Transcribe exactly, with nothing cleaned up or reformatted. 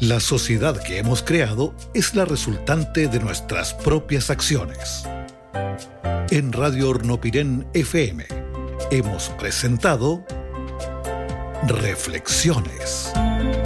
La sociedad que hemos creado es la resultante de nuestras propias acciones. En Radio Hornopirén F M hemos presentado Reflexiones.